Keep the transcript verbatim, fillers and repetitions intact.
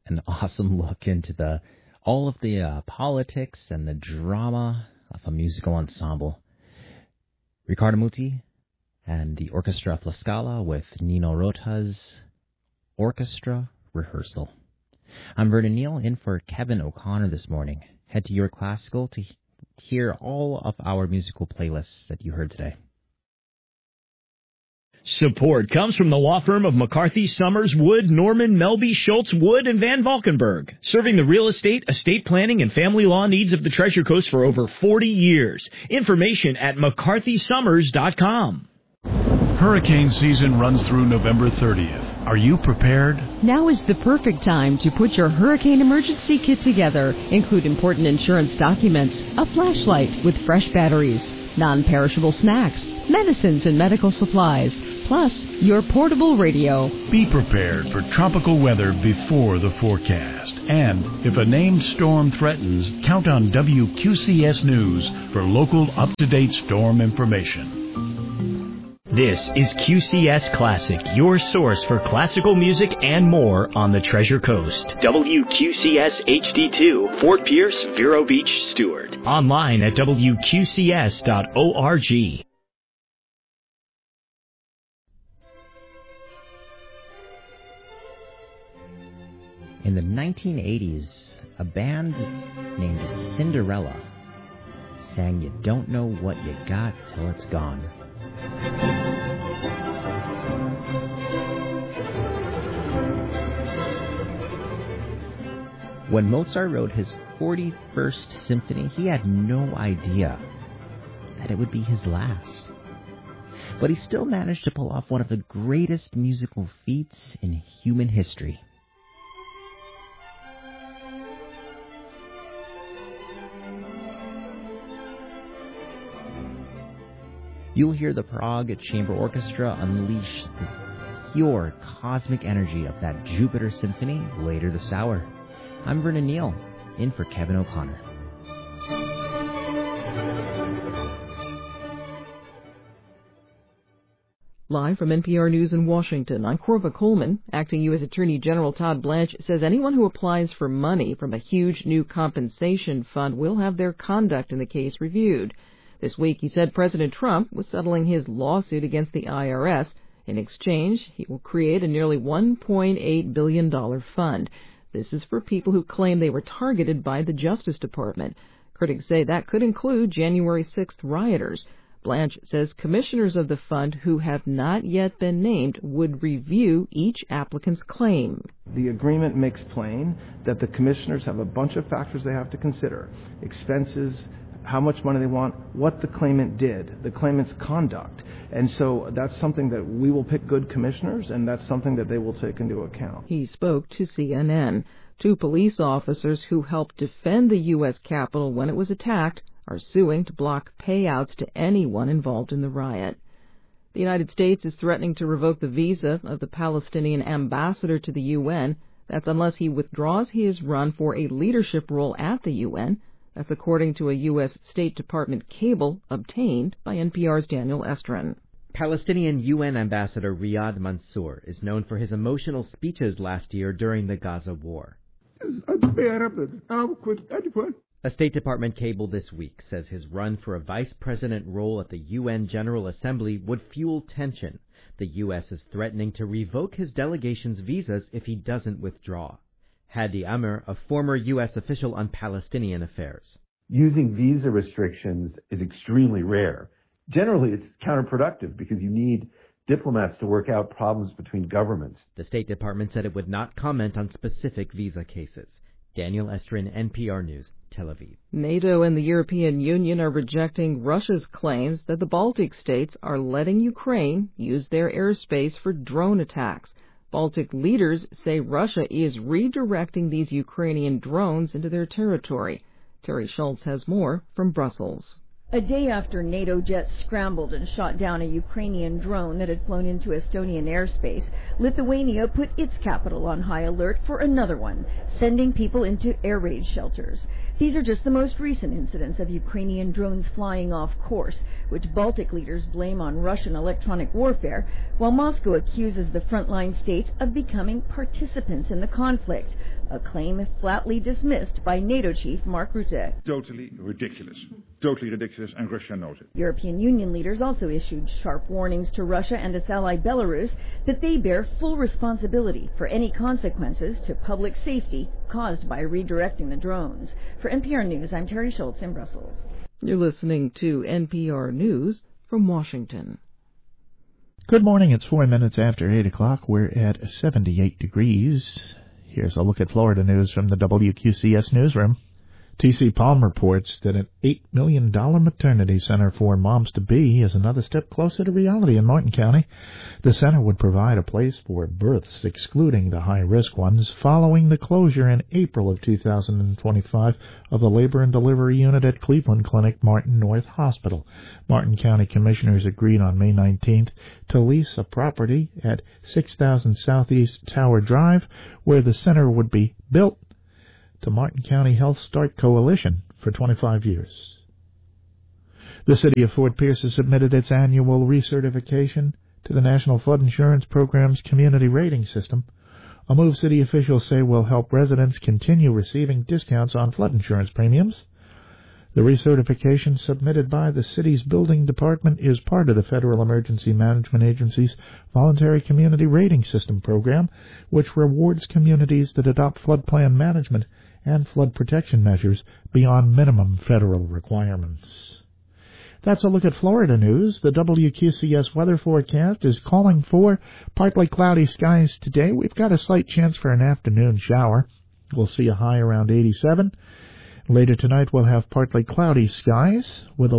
an awesome look into the all of the uh, politics and the drama of a musical ensemble. Riccardo Muti and the Orchestra of La Scala with Nino Rota's Orchestra Rehearsal. I'm Vernon Neal, in for Kevin O'Connor this morning. Head to Your Classical to hear all of our musical playlists that you heard today. Support comes from the law firm of McCarthy, Summers, Wood, Norman, Melby, Schultz, Wood, and Van Valkenburg, serving the real estate, estate planning, and family law needs of the Treasure Coast for over forty years. Information at mccarthy summers dot com. Hurricane season runs through November thirtieth. Are you prepared? Now is the perfect time to put your hurricane emergency kit together. Include important insurance documents, a flashlight with fresh batteries, non-perishable snacks, medicines and medical supplies, plus your portable radio. Be prepared for tropical weather before the forecast. And if a named storm threatens, count on W Q C S News for local up-to-date storm information. This is Q C S Classic, your source for classical music and more on the Treasure Coast. W Q C S H D two, Fort Pierce, Vero Beach, Stewart. Online at W Q C S dot org. In the nineteen eighties, a band named Cinderella sang You Don't Know What You Got Till It's Gone. When Mozart wrote his forty-first symphony, he had no idea that it would be his last. But he still managed to pull off one of the greatest musical feats in human history. You'll hear the Prague Chamber Orchestra unleash the pure cosmic energy of that Jupiter Symphony later this hour. I'm Vernon Neal, in for Kevin O'Connor. Live from N P R News in Washington, I'm Corva Coleman. Acting U S Attorney General Todd Blanche says anyone who applies for money from a huge new compensation fund will have their conduct in the case reviewed. This week, he said President Trump was settling his lawsuit against the I R S. In exchange, he will create a nearly one point eight billion dollars fund. This is for people who claim they were targeted by the Justice Department. Critics say that could include January sixth rioters. Blanche says commissioners of the fund who have not yet been named would review each applicant's claim. The agreement makes plain that the commissioners have a bunch of factors they have to consider: expenses, how much money they want, what the claimant did, the claimant's conduct. And so that's something that we will pick good commissioners, and that's something that they will take into account. He spoke to C N N. Two police officers who helped defend the U S Capitol when it was attacked are suing to block payouts to anyone involved in the riot. The United States is threatening to revoke the visa of the Palestinian ambassador to the U N. That's unless he withdraws his run for a leadership role at the U N. That's according to a U S State Department cable obtained by N P R's Daniel Estrin. Palestinian U N Ambassador Riyad Mansour is known for his emotional speeches last year during the Gaza war. A State Department cable this week says his run for a vice president role at the U N General Assembly would fuel tension. The U S is threatening to revoke his delegation's visas if he doesn't withdraw. Hadi Amr, a former U S official on Palestinian affairs. Using visa restrictions is extremely rare. Generally, it's counterproductive because you need diplomats to work out problems between governments. The State Department said it would not comment on specific visa cases. Daniel Estrin, N P R News, Tel Aviv. NATO and the European Union are rejecting Russia's claims that the Baltic states are letting Ukraine use their airspace for drone attacks. Baltic leaders say Russia is redirecting these Ukrainian drones into their territory. Terry Schultz has more from Brussels. A day after NATO jets scrambled and shot down a Ukrainian drone that had flown into Estonian airspace, Lithuania put its capital on high alert for another one, sending people into air raid shelters. These are just the most recent incidents of Ukrainian drones flying off course, which Baltic leaders blame on Russian electronic warfare, while Moscow accuses the frontline states of becoming participants in the conflict, a claim flatly dismissed by NATO chief Mark Rutte. Totally ridiculous. Totally ridiculous, and Russia knows it. European Union leaders also issued sharp warnings to Russia and its ally Belarus that they bear full responsibility for any consequences to public safety caused by redirecting the drones. For N P R News, I'm Terry Schultz in Brussels. You're listening to N P R News from Washington. Good morning. It's four minutes after eight o'clock. We're at seventy-eight degrees. Here's a look at Florida news from the W Q C S newsroom. T C Palm reports that an eight million dollars maternity center for moms-to-be is another step closer to reality in Martin County. The center would provide a place for births, excluding the high-risk ones, following the closure in April of two thousand twenty-five of the labor and delivery unit at Cleveland Clinic Martin North Hospital. Martin County commissioners agreed on May nineteenth to lease a property at six thousand Southeast Tower Drive, where the center would be built, to Martin County Health Start Coalition for twenty-five years. The city of Fort Pierce has submitted its annual recertification to the National Flood Insurance Program's community rating system, a move city officials say will help residents continue receiving discounts on flood insurance premiums. The recertification submitted by the city's building department is part of the Federal Emergency Management Agency's Voluntary Community Rating System program, which rewards communities that adopt flood plan management and flood protection measures beyond minimum federal requirements. That's a look at Florida news. The W Q C S weather forecast is calling for partly cloudy skies today. We've got a slight chance for an afternoon shower. We'll see a high around eighty-seven. Later tonight we'll have partly cloudy skies with a